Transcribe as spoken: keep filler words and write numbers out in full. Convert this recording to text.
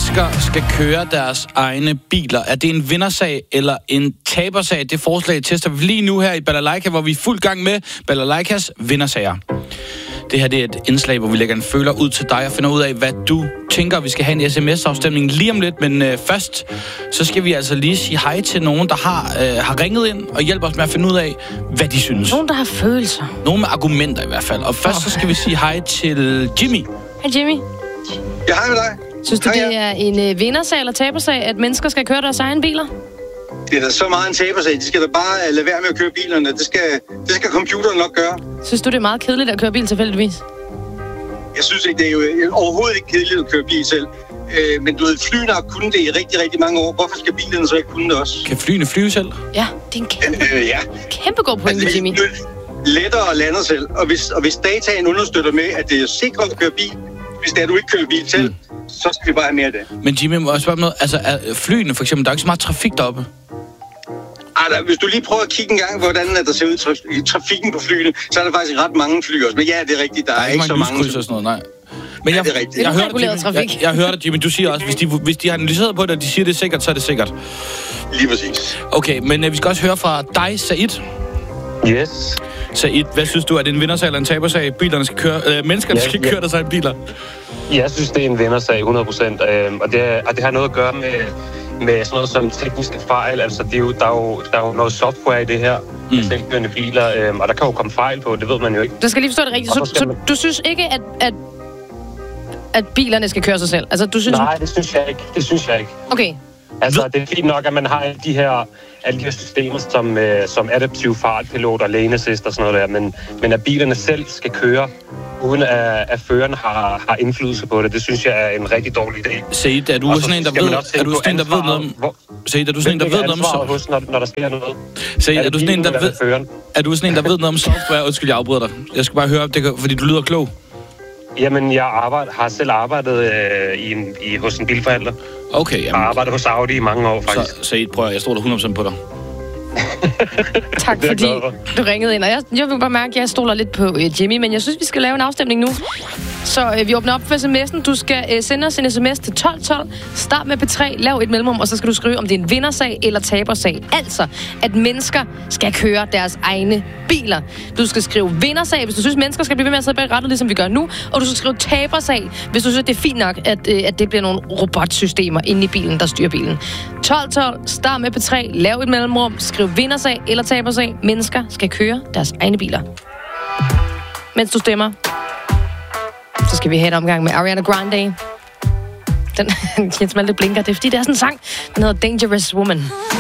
mennesker skal køre deres egne biler. Er det en vindersag eller en tabersag? Det forslag tester vi lige nu her i Balalaika, hvor vi er fuld gang med Balalaikas vindersager. Det her det er et indslag, hvor vi lægger en føler ud til dig og finder ud af, hvad du tænker. Vi skal have en sms-afstemning lige om lidt, men øh, først så skal vi altså lige sige hej til nogen, der har, øh, har ringet ind og hjælper os med at finde ud af, hvad de synes. Nogen, der har følelser. Nogen med argumenter i hvert fald. Og først så skal vi sige hej til Jimmy. Hej Jimmy. Ja, hej med dig. Synes du, hej, det er en øh, vindersag eller tabersag, at mennesker skal køre deres egne biler? Det er da så meget en tabersag. De skal da bare lade være med at køre bilerne. Det skal, det skal computeren nok gøre. Synes du, det er meget kedeligt at køre bil tilfældigvis? Jeg synes ikke, det er jo overhovedet ikke kedeligt at køre bil selv. Øh, men du ved, flyene har kunnet det i rigtig, rigtig mange år. Hvorfor skal bilerne så ikke kunne det også? Kan flyene flyve selv? Ja, det er en kæmpe, øh, ja. kæmpe god pointe, altså, Jimmy. Det er lettere at lande selv. Og hvis, og hvis dataen understøtter med, at det er sikkert at køre bil, hvis det er, at du ikke kører bil selv, mm. så skal vi bare have mere af det. Men Jimmy, må jeg spørge med, altså er flyene for eksempel, der er ikke så meget trafik deroppe? Ej, hvis du lige prøver at kigge en gang, hvordan der ser ud i trafikken på flyene, så er der faktisk ret mange fly også. Men ja, det er rigtigt, der, der er, er ikke så mange. Og sådan noget, nej. Men jeg, ja, det er rigtigt. Jeg, jeg, hørte, Jimmy, jeg, jeg hørte, Jimmy, du siger også, hvis de, hvis de har analyseret på det, og de siger, det er sikkert, så er det sikkert. Lige præcis. Okay, men uh, vi skal også høre fra dig, Said. Yes. Said, hvad synes du, er det en vindersag eller en tabersag? Bilerne skal køre, øh, menneskerne ja, skal ja. køre deres egne biler? Jeg synes, det er en vindersag, hundrede procent. Øh, og, det, og det har noget at gøre med, med sådan noget som tekniske fejl. Altså, det er jo, der, er jo, der er jo noget software i det her, mm. med selvkørende biler, øh, og der kan jo komme fejl på, det ved man jo ikke. Du skal lige forstå det rigtigt. Så, så, man... så du synes ikke, at, at, at bilerne skal køre sig selv? Altså, du synes... Nej, det synes jeg ikke. Det synes jeg ikke. Okay. Altså, det er fint nok, at man har de her, alle de her systemer, som, øh, som adaptiv fartpilot og lane assist og sådan noget der, men, men at bilerne selv skal køre, uden at, at føreren har, har indflydelse på det, det synes jeg er en rigtig dårlig idé. Said, er du sådan en, der ved, er du sådan en, der ved noget om... Hvor, Said, er du sådan en, der ved noget om... Ansvaret hos, når, når der sker noget? Said, er, er du sådan en, der ved... Er du sådan en, der ved noget om software? Undskyld, jeg afbryder dig. Jeg skal bare høre, det kan, fordi du lyder klog. Jamen, jeg arbejde, har selv arbejdet øh, i en, i, hos en bilforhandler. Okay, jamen... Jeg har arbejdet hos Audi i mange år, faktisk. Så, Said, prøv at jeg stoler hundrede procent på dig. Tak, fordi du ringede ind. Og jeg, jeg vil bare mærke, at jeg stoler lidt på uh, Jimmy, men jeg synes, vi skal lave en afstemning nu. Så uh, vi åbner op for sms'en. Du skal uh, sende os en sms til tolv tolv. Start med P tre, lav et mellemrum, og så skal du skrive, om det er en vindersag eller tabersag. Altså, at mennesker skal køre deres egne biler. Du skal skrive vindersag, hvis du synes, mennesker skal blive ved med at sidde bag rattet, ligesom vi gør nu. Og du skal skrive tabersag, hvis du synes, det er fint nok, at, uh, at det bliver nogle robotsystemer inde i bilen, der styrer bilen. tolv tolv, start med P tre, lav et mellemrum, skriv vindersag eller tabersag. Mennesker skal køre deres egne biler. Mens du stemmer, så skal vi have et omgang med Ariana Grande. Den, Jens Malte blinker, det er fordi, det er sådan en sang, den hedder Dangerous Woman.